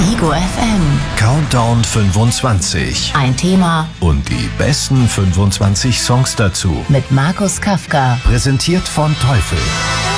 Ego FM. Countdown 25. Ein Thema Und die besten 25 Songs dazu. mit Markus Kafka. Präsentiert von Teufel.